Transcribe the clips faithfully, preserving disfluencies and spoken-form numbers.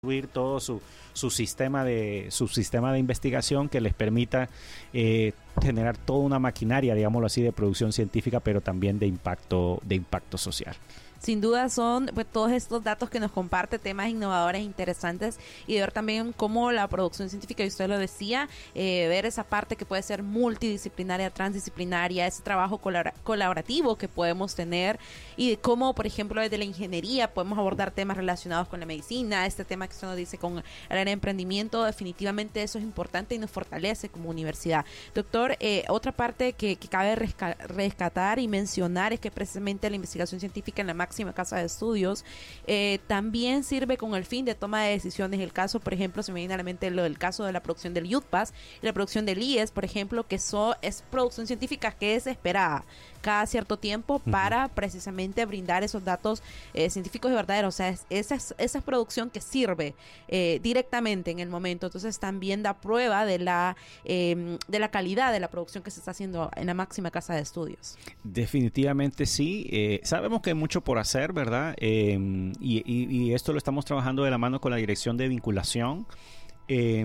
todo su, su sistema de su sistema de investigación que les permita eh, generar toda una maquinaria, digámoslo así, de producción científica, pero también de impacto de impacto social. Sin duda son pues, todos estos datos que nos comparte, temas innovadores, interesantes, y de ver también cómo la producción científica, y usted lo decía, eh, ver esa parte que puede ser multidisciplinaria, transdisciplinaria, ese trabajo colabora- colaborativo que podemos tener, y de cómo, por ejemplo, desde la ingeniería podemos abordar temas relacionados con la medicina, este tema que usted nos dice con el área de emprendimiento. Definitivamente eso es importante y nos fortalece como universidad. Doctor, eh, otra parte que, que cabe resca- rescatar y mencionar es que precisamente la investigación científica en la máxima casa de estudios eh, también sirve con el fin de toma de decisiones. El caso, por ejemplo, se me viene a la mente lo del caso de la producción del UTPAS y la producción del I E S, por ejemplo, que so, es producción científica que es esperada cada cierto tiempo para uh-huh. precisamente brindar esos datos eh, científicos y verdaderos. O sea, es, esa, es, esa es producción que sirve eh, directamente en el momento. Entonces también da prueba de la, eh, de la calidad de la producción que se está haciendo en la máxima casa de estudios. Definitivamente sí. Eh, sabemos que hay mucho por hacer, ¿verdad? Eh, y, y, y esto lo estamos trabajando de la mano con la Dirección de Vinculación. Eh,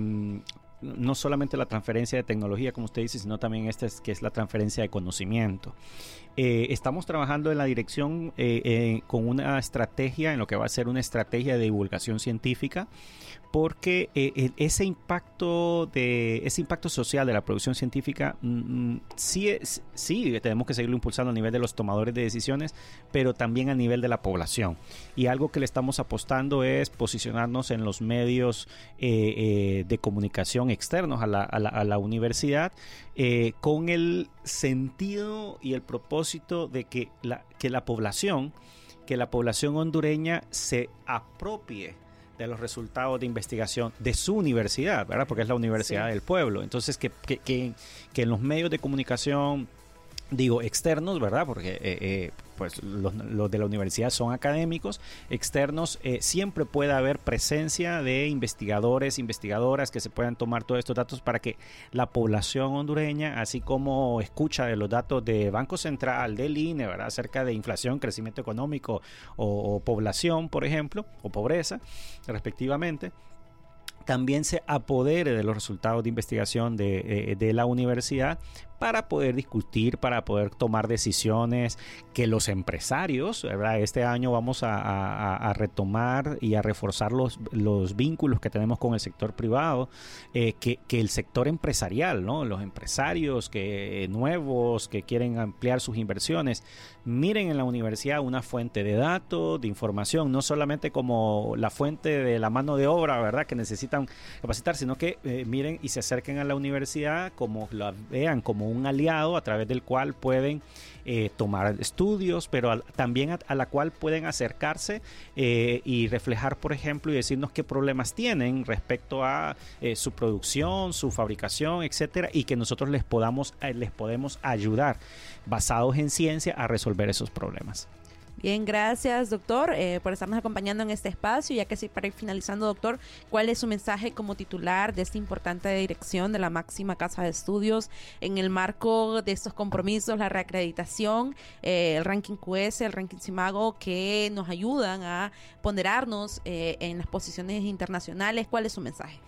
no solamente la transferencia de tecnología, como usted dice, sino también esta es, que es la transferencia de conocimiento. Eh, estamos trabajando en la dirección eh, eh, con una estrategia, en lo que va a ser una estrategia de divulgación científica, porque eh, ese impacto de ese impacto social de la producción científica mm, sí, es, sí tenemos que seguirlo impulsando a nivel de los tomadores de decisiones, pero también a nivel de la población. Y algo que le estamos apostando es posicionarnos en los medios eh, eh, de comunicación externos a la, a la, a la universidad, eh, con el sentido y el propósito de que la, que la población, que la población hondureña se apropie de los resultados de investigación de su universidad, ¿verdad? Porque es la universidad sí. del pueblo. Entonces, que, que, que, que en los medios de comunicación, digo, externos, ¿verdad? Porque eh, eh, pues los, los de la universidad son académicos, externos, eh, siempre puede haber presencia de investigadores, investigadoras que se puedan tomar todos estos datos para que la población hondureña, así como escucha de los datos de Banco Central, del I N E, ¿verdad? Acerca de inflación, crecimiento económico o, o población, por ejemplo, o pobreza, respectivamente, también se apodere de los resultados de investigación de, de, de la universidad para poder discutir, para poder tomar decisiones, que los empresarios, ¿verdad? Este año vamos a, a, a retomar y a reforzar los, los vínculos que tenemos con el sector privado, eh, que, que el sector empresarial, ¿no? Los empresarios que eh, nuevos que quieren ampliar sus inversiones, miren en la universidad una fuente de datos, de información, no solamente como la fuente de la mano de obra, ¿verdad? Que necesitan capacitar, sino que eh, miren y se acerquen a la universidad, como la vean como un aliado a través del cual pueden eh, tomar estudios, pero a, también a, a la cual pueden acercarse eh, y reflejar, por ejemplo, y decirnos qué problemas tienen respecto a eh, su producción, su fabricación, etcétera, y que nosotros les podamos eh, les podemos ayudar basados en ciencia a resolver esos problemas. Bien, gracias, doctor, eh, por estarnos acompañando en este espacio. Ya que sí, para ir finalizando, doctor, ¿cuál es su mensaje como titular de esta importante dirección de la máxima casa de estudios en el marco de estos compromisos, la reacreditación, eh, el ranking Q S, el ranking CIMAGO, que nos ayudan a ponderarnos eh, en las posiciones internacionales? ¿Cuál es su mensaje?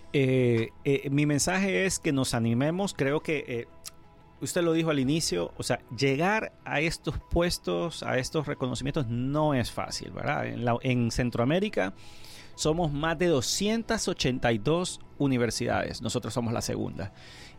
Eh, eh, mi mensaje es que nos animemos. Creo que eh, usted lo dijo al inicio, o sea, llegar a estos puestos, a estos reconocimientos no es fácil, ¿verdad? En, la, en Centroamérica somos más de doscientas ochenta y dos universidades, nosotros somos la segunda.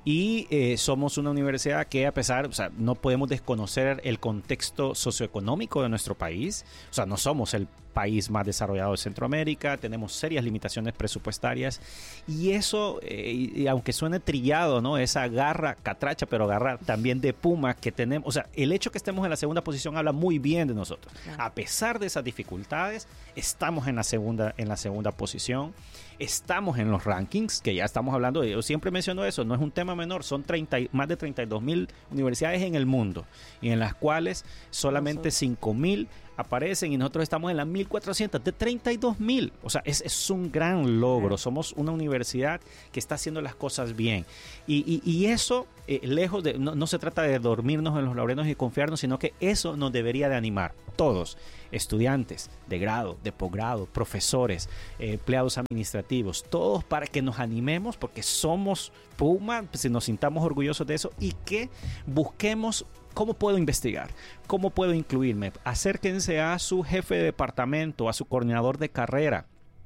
Y eh, somos una universidad que, a pesar, o sea, no podemos desconocer el contexto socioeconómico de nuestro país. O sea, no somos el país más desarrollado de Centroamérica, tenemos serias limitaciones presupuestarias, y eso, eh, y, y aunque suene trillado, ¿no? Esa garra catracha, pero garra también de puma que tenemos, o sea, el hecho que estemos en la segunda posición habla muy bien de nosotros. A pesar de esas dificultades, estamos en la segunda, en la segunda posición. Estamos en los rankings, que ya estamos hablando de, yo siempre menciono eso, no es un tema menor, son treinta, más de treinta y dos mil universidades en el mundo, y en las cuales solamente cinco mil aparecen y nosotros estamos en la mil cuatrocientos de treinta y dos mil. O sea, es, es un gran logro. Somos una universidad que está haciendo las cosas bien. Y, y, y eso, eh, lejos de, no, no se trata de dormirnos en los laureles y confiarnos, sino que eso nos debería de animar. Todos, estudiantes de grado, de posgrado, profesores, eh, empleados administrativos, todos para que nos animemos porque somos Puma, pues, nos sintamos orgullosos de eso y que busquemos cómo puedo investigar, cómo puedo incluirme. Acérquense a su jefe de departamento, a su coordinador de carrera.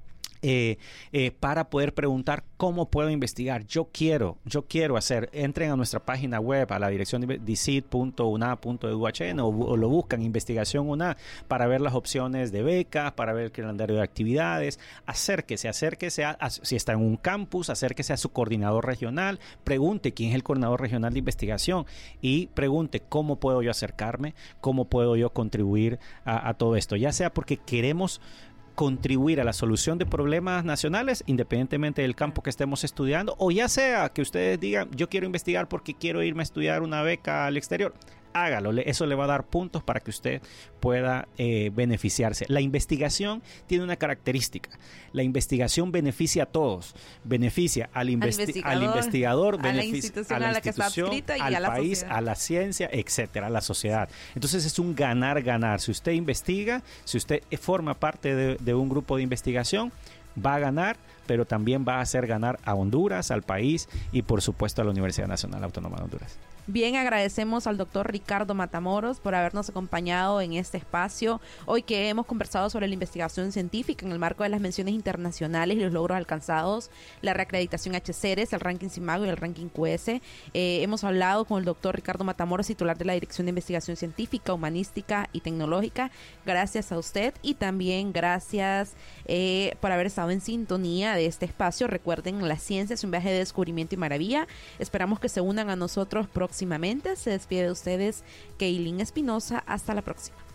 Eh, eh, para poder preguntar cómo puedo investigar. Yo quiero, yo quiero hacer. Entren a nuestra página web, a la dirección de d c i d punto u n a punto e d u h n o, o lo buscan, Investigación U N A, para ver las opciones de becas, para ver el calendario de actividades. Acérquese, acérquese a, a, si está en un campus, acérquese a su coordinador regional, pregunte quién es el coordinador regional de investigación y pregunte cómo puedo yo acercarme, cómo puedo yo contribuir a, a todo esto, ya sea porque queremos contribuir a la solución de problemas nacionales, independientemente del campo que estemos estudiando, o ya sea que ustedes digan, yo quiero investigar porque quiero irme a estudiar una beca al exterior. Hágalo, eso le va a dar puntos para que usted pueda eh, beneficiarse. La investigación tiene una característica. La investigación beneficia a todos. Beneficia al, investi al investigador, al investigador, a la institución a la, a la que está adscrita y al a la país, sociedad. a la ciencia, etcétera, a la sociedad. Entonces es un ganar-ganar. Si usted investiga, si usted forma parte de, de un grupo de investigación, va a ganar, pero también va a hacer ganar a Honduras, al país y por supuesto a la Universidad Nacional Autónoma de Honduras. Bien, agradecemos al doctor Ricardo Matamoros por habernos acompañado en este espacio. Hoy que hemos conversado sobre la investigación científica en el marco de las menciones internacionales y los logros alcanzados, la reacreditación H C E R E S, el ranking CIMAGO y el ranking Q S. Eh, hemos hablado con el doctor Ricardo Matamoros, titular de la Dirección de Investigación Científica, Humanística y Tecnológica. Gracias a usted y también gracias eh, por haber estado en sintonía de este espacio. Recuerden, la ciencia es un viaje de descubrimiento y maravilla. Esperamos que se unan a nosotros próximamente. Se despide de ustedes Kaylin Espinosa. Hasta la próxima.